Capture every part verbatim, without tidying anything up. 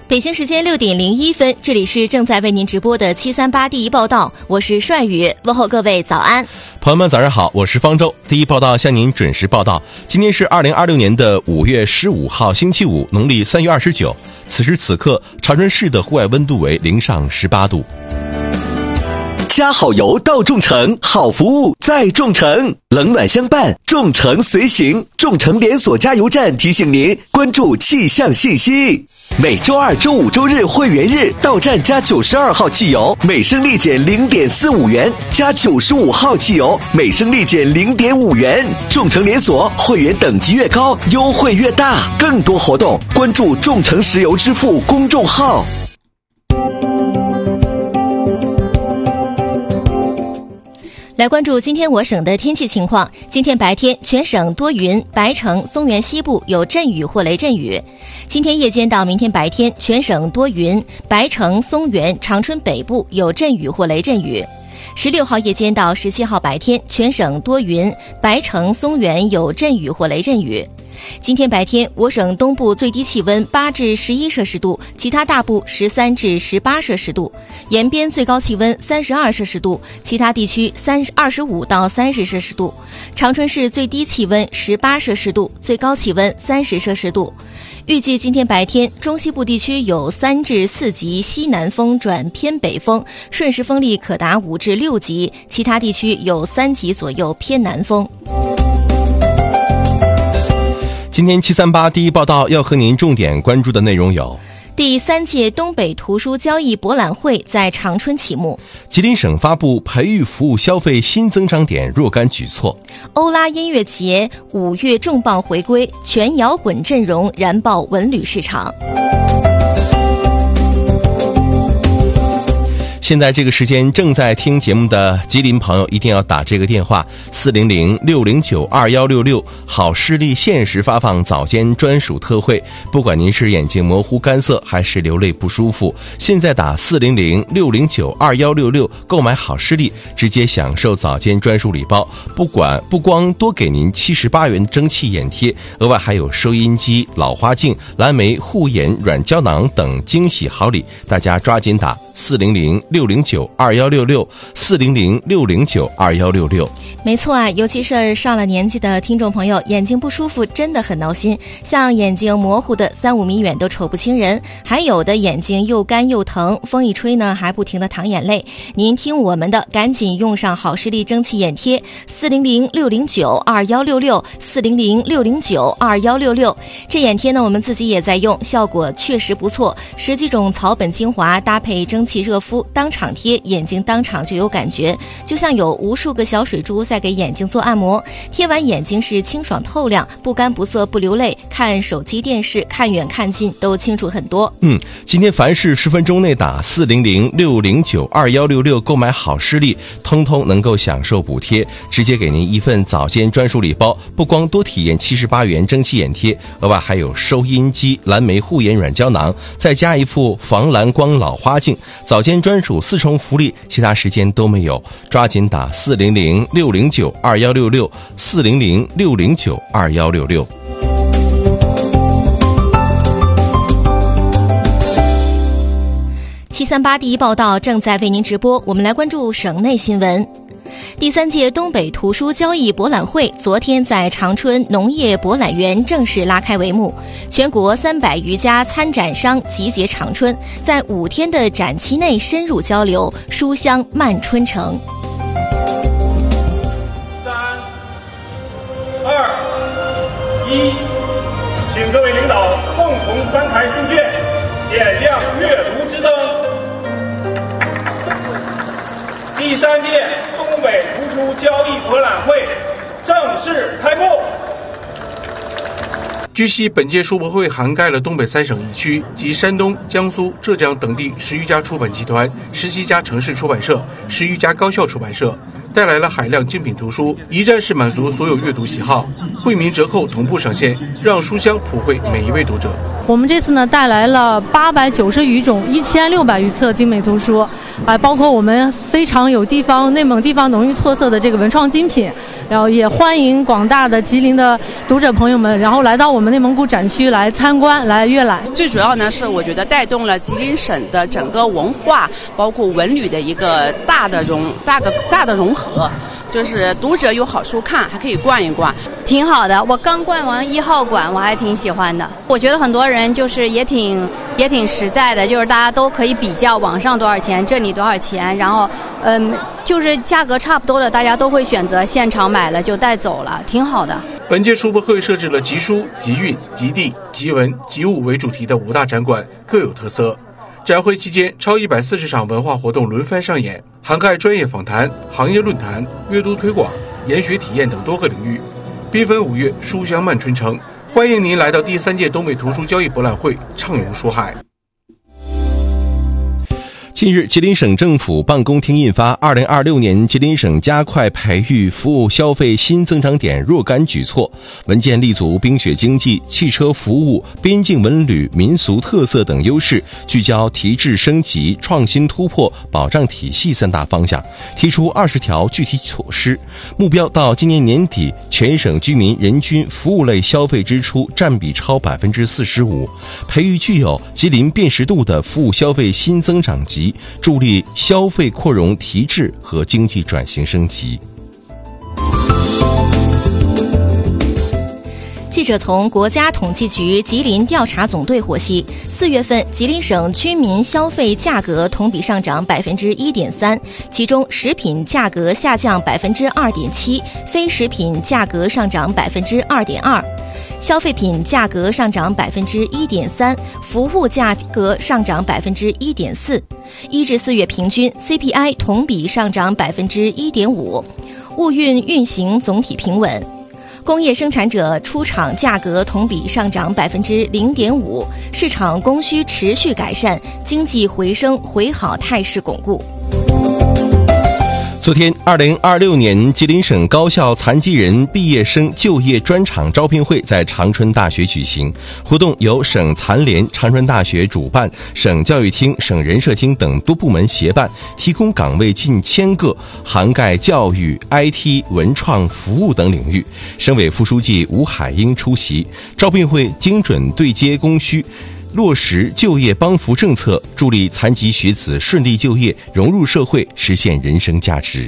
北京时间六点零一分，这里是正在为您直播的七三八第一报道，我是帅宇，问候各位早安。 朋友们早上好，我是方舟，第一报道向您准时报道。今天是二零二六年的五月十五号星期五，农历三月二十九。此时此刻，长春市的户外温度为零上十八度。 加好油到众诚，好服务在众诚，冷暖相伴，众诚随行。众诚连锁加油站提醒您关注气象信息。每周二、周五、周日会员日到站加九十二号汽油，每升立减零点四五元；加九十五号汽油，每升立减零点五元。众诚连锁会员等级越高，优惠越大。更多活动关注众诚石油支付公众号。 来关注今天我省的天气情况。今天白天全省多云，白城、松原西部有阵雨或雷阵雨。今天夜间到明天白天全省多云，白城、松原、长春北部有阵雨或雷阵雨。十六号夜间到十七号白天全省多云，白城、松原有阵雨或雷阵雨。今天白天我省东部最低气温八至十一摄氏度，其他大部十三至十八摄氏度，沿边最高气温三十二摄氏度，其他地区三二十五到三十摄氏度。长春市最低气温十八摄氏度，最高气温三十摄氏度。预计今天白天中西部地区有三至四级西南风转偏北风，瞬时风力可达五至六级，其他地区有三级左右偏南风。 今天七三八第一报道要和您重点关注的内容有： 第三届东北图书交易博览会在长春启幕； 吉林省发布培育服务消费新增长点若干举措； 欧拉音乐节五月重磅回归，全摇滚阵容燃爆文旅市场。 现在这个时间正在听节目的吉林朋友一定要打这个电话四零零六零九二幺六六，好视力限时发放早间专属特惠，不管您是眼睛模糊干涩还是流泪不舒服，现在打四零零六零九二幺六六购买好视力，直接享受早间专属礼包，不管不光多给您七十八元蒸汽眼贴，额外还有收音机、老花镜、蓝莓护眼软胶囊等惊喜好礼，大家抓紧打四零零六零九二幺六六，四零零六零九二幺六六。 没错啊，尤其是上了年纪的听众朋友，眼睛不舒服真的很闹心，像眼睛模糊的三五米远都瞅不清人，还有的眼睛又干又疼，风一吹呢还不停的淌眼泪。您听我们的，赶紧用上好视力蒸汽眼贴，四零零六零九二幺六六，四零零六零九二幺六六。这眼贴呢我们自己也在用，效果确实不错，十几种草本精华搭配蒸汽热敷，当场贴，眼睛当场就有感觉，就像有无数个小水珠在给眼睛做按摩，贴完眼睛是清爽透亮，不干不涩不流泪，看手机电视看远看近都清楚很多。 嗯，今天凡是十分钟内打四零零六零九二幺六六购买好视力，通通能够享受补贴，直接给您一份早间专属礼包，不光多体验七十八元蒸汽眼贴，额外还有收音机、蓝莓护眼软胶囊，再加一副防蓝光老花镜，早间专属四重福利，其他时间都没有，抓紧打四零零六零九二幺六六，四零零六零九二幺六六。 七三八第一报道正在为您直播，我们来关注省内新闻。第三届东北图书交易博览会昨天在长春农业博览园正式拉开帷幕，全国三百余家参展商集结长春，在五天的展期内深入交流，书香漫春城。 三、二、一，请各位领导共同翻开书卷，点亮阅读之灯。第三届东北图书交易博览会正式开幕。 据悉，本届书博会涵盖了东北三省一区及山东、江苏、浙江等地十余家出版集团、十七家城市出版社、十余家高校出版社，带来了海量精品图书，一站式满足所有阅读喜好，惠民折扣同步上线，让书香普惠每一位读者。 我们这次呢带来了八百九十余种、一千六百余册精美图书，还包括我们非常有地方内蒙地方浓郁特色的这个文创精品。然后也欢迎广大的吉林的读者朋友们，然后来到我们内蒙古展区来参观、来阅览。 最主要呢是我觉得带动了吉林省的整个文化，包括文旅的一个大的融、大的大的融合。就是读者有好书看，还可以逛一逛， 挺好的。我刚逛完一号馆，我还挺喜欢的。我觉得很多人就是也挺也挺实在的，就是大家都可以比较网上多少钱，这里多少钱，然后嗯，就是价格差不多的，大家都会选择现场买了就带走了，挺好的。 本届书博会设置了集书、集韵、集地、集文、集物为主题的五大展馆，各有特色。展会期间，超一百四十场文化活动轮番上演，涵盖专业访谈、行业论坛、阅读推广、研学体验等多个领域。缤纷五月，书香漫春城，欢迎您来到第三届东北图书交易博览会，畅游书海。 近日，吉林省政府办公厅印发《二零二六年吉林省加快培育服务消费新增长点若干举措》，文件立足冰雪经济、汽车服务、边境文旅、民俗特色等优势，聚焦提质升级、创新突破、保障体系三大方向，提出二十条具体措施，目标到今年年底，全省居民人均服务类消费支出占比超百分之四十五，培育具有吉林辨识度的服务消费新增长极，助力消费扩容提质和经济转型升级。 记者从国家统计局吉林调查总队获悉，四月份吉林省居民消费价格同比上涨百分之一点三，其中食品价格下降百分之二点七，非食品价格上涨百分之二点二。消费品价格上涨百分之一点三，服务价格上涨百分之一点四。一至四月平均 C P I 同比上涨百分之一点五，物运运行总体平稳。工业生产者出厂价格同比上涨百分之零点五，市场供需持续改善，经济回升回好态势巩固。 昨天，二零二六年吉林省高校残疾人毕业生就业专场招聘会在长春大学举行。活动由省残联、长春大学主办，省教育厅、省人社厅等多部门协办，提供岗位近千个，涵盖教育、I T、文创、服务等领域。省委副书记吴海英出席。招聘会精准对接供需，落实就业帮扶政策，助力残疾学子顺利就业、融入社会，实现人生价值。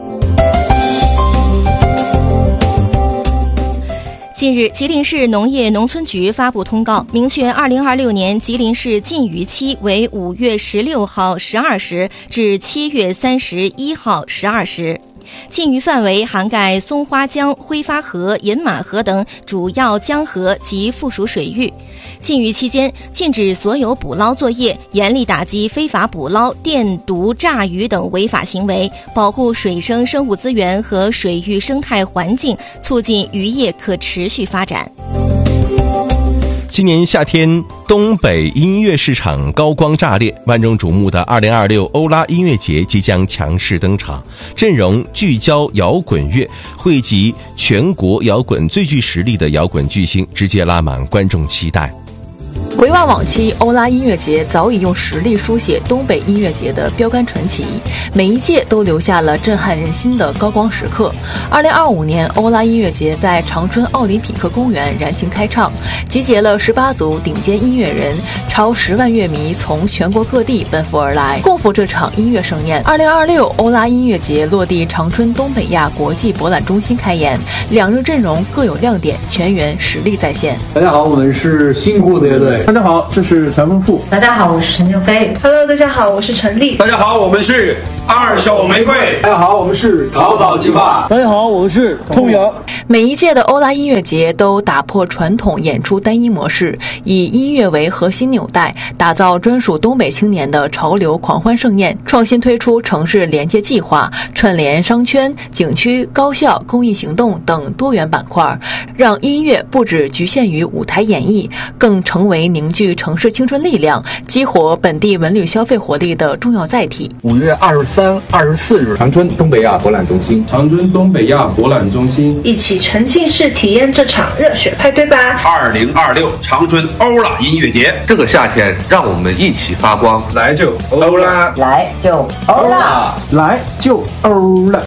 近日，吉林市农业农村局发布通告，明确二零二六年吉林市禁渔期为五月十六号十二时至七月三十一号十二时。禁渔范围涵盖松花江、挥发河、饮马河等主要江河及附属水域。禁渔期间，禁止所有捕捞作业，严厉打击非法捕捞、电毒炸鱼等违法行为，保护水生生物资源和水域生态环境，促进渔业可持续发展。 今年夏天，东北音乐市场高光炸裂，万众瞩目的二零二六欧拉音乐节即将强势登场，阵容聚焦摇滚乐，汇集全国摇滚最具实力的摇滚巨星，直接拉满观众期待。 回望往期，欧拉音乐节早已用实力书写东北音乐节的标杆传奇，每一届都留下了震撼人心的高光时刻。二零二五年，欧拉音乐节在长春奥林匹克公园燃情开唱，集结了十八组顶尖音乐人，超十万乐迷从全国各地奔赴而来，共赴这场音乐盛宴。二零二六欧拉音乐节落地长春东北亚国际博览中心开演，两日阵容各有亮点，全员实力在线。 大家好，我们是新裤子乐队。大家好，这是陈丰富。 大家好，我是陈静飞。 Hello， 大家好，我是陈丽。 大家好，我们是二手玫瑰。 大家好，我们是淘宝计划。 大家好，我们是通阳。 每一届的欧拉音乐节都打破传统演出单一模式，以音乐为核心纽带，打造专属东北青年的潮流狂欢盛宴，创新推出城市连接计划，串联商圈、景区、高校、公益行动等多元板块，让音乐不只局限于舞台演绎，更成为凝聚城市青春力量、激活本地文旅消费活力的重要载体。 五月二十三、二十四日，长春东北亚博览中心。 长春东北亚博览中心， 一起沉浸式体验这场热血派对吧！ 二零二六长春欧拉音乐节， 这个夏天让我们一起发光， 来就欧拉， 来就欧拉， 来就欧拉。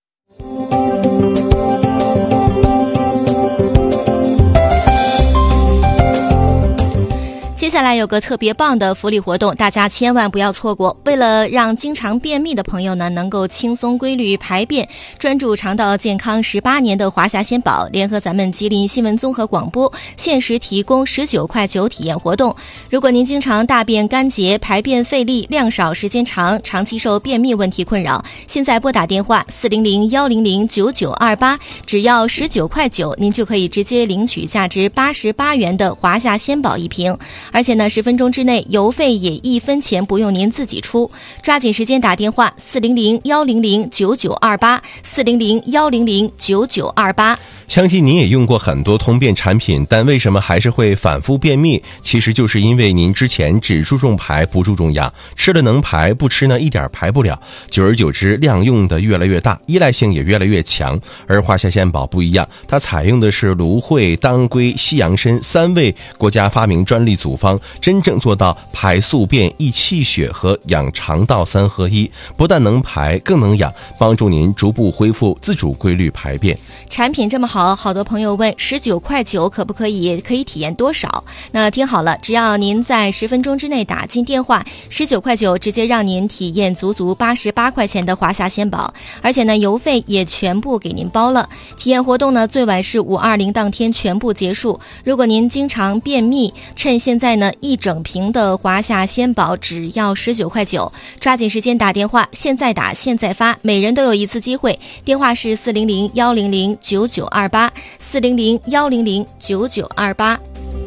接下来有个特别棒的福利活动，大家千万不要错过。为了让经常便秘的朋友呢能够轻松规律排便，专注肠道健康十八年的华夏仙宝联合咱们吉林新闻综合广播限时提供十九块九体验活动。如果您经常大便干结、排便费力、量少时间长，长期受便秘问题困扰，现在拨打电话四零零幺零零九九二八，只要十九块九，您就可以直接领取价值八十八元的华夏仙宝一瓶。而且呢，十分钟之内邮费也一分钱不用您自己出，抓紧时间打电话四零零幺零零九九二八，四零零幺零零九九二八。 相信您也用过很多通便产品，但为什么还是会反复便秘？其实就是因为您之前只注重排不注重养，吃了能排，不吃呢一点排不了，久而久之量用的越来越大，依赖性也越来越强。而华夏仙宝不一样，它采用的是芦荟、当归、西洋参三味国家发明专利组方，真正做到排宿便、益气血和养肠道三合一，不但能排更能养，帮助您逐步恢复自主规律排便。 产品这么好，好多朋友问十九块九可不可以可以体验多少？那听好了，只要您在十分钟之内打进电话，十九块九直接让您体验足足八十八块钱的华夏仙宝，而且呢邮费也全部给您包了。体验活动呢最晚是五二零当天全部结束。如果您经常便秘，趁现在呢一整瓶的华夏仙宝只要十九块九，抓紧时间打电话，现在打现在发，每人都有一次机会。电话是四零零幺零零九九二八，四零零幺零零九九二八。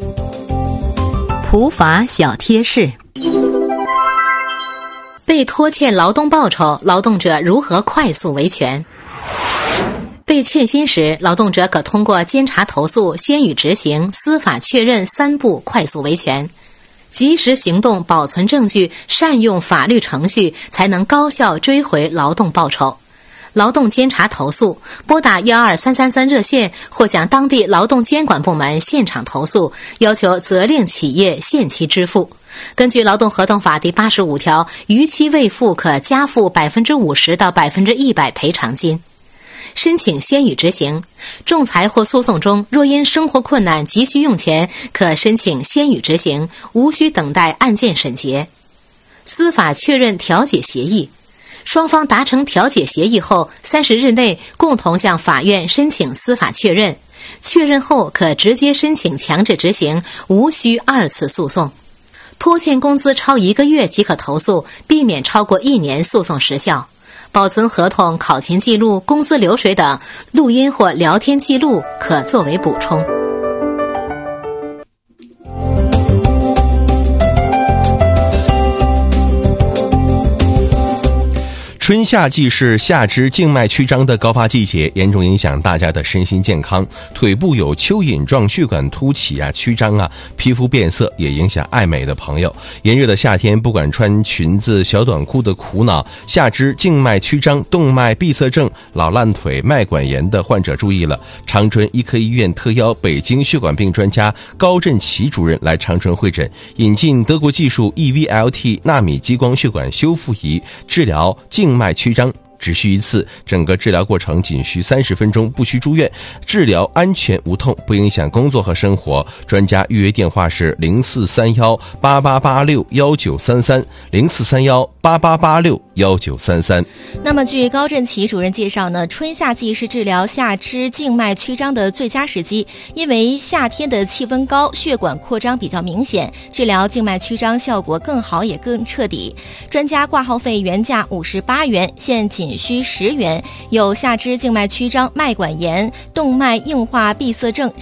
普法小贴士：被拖欠劳动报酬，劳动者如何快速维权？被欠薪时，劳动者可通过监察投诉、先予执行、司法确认三步快速维权。及时行动，保存证据，善用法律程序，才能高效追回劳动报酬。劳动监察投诉，拨打幺二三三三热线或向当地劳动监管部门现场投诉，要求责令企业限期支付。根据劳动合同法第八十五条，逾期未付可加付百分之五十到百分之一百赔偿金。申请先予执行，仲裁或诉讼中若因生活困难急需用钱，可申请先予执行，无需等待案件审结。司法确认调解协议，双方达成调解协议后，三十日内共同向法院申请司法确认，确认后可直接申请强制执行，无需二次诉讼。拖欠工资超一个月即可投诉，避免超过一年诉讼时效。保存合同、考勤记录、工资流水等录音或聊天记录可作为补充。 春夏季是下肢静脉曲张的高发季节，严重影响大家的身心健康。腿部有蚯蚓状血管凸起啊、曲张啊，皮肤变色，也影响爱美的朋友。炎热的夏天，不管穿裙子、小短裤的苦恼，下肢静脉曲张、动脉闭塞症、老烂腿、脉管炎的患者注意了。长春医科医院特邀北京血管病专家高振奇主任来长春会诊，引进德国技术 E V L T 纳米激光血管修复仪，治疗静脉曲张，只需一次，整个治疗过程仅需三十分钟，不需住院，治疗安全无痛，不影响工作和生活。专家预约电话是零四三幺八八八六幺九三三，零四三幺八八八六幺九三三。 那么，据高振奇主任介绍呢，春夏季是治疗下肢静脉曲张的最佳时机，因为夏天的气温高，血管扩张比较明显，治疗静脉曲张效果更好也更彻底。专家挂号费原价五十八元，现仅需十元。有下肢静脉曲张、脉管炎、动脉硬化闭塞症、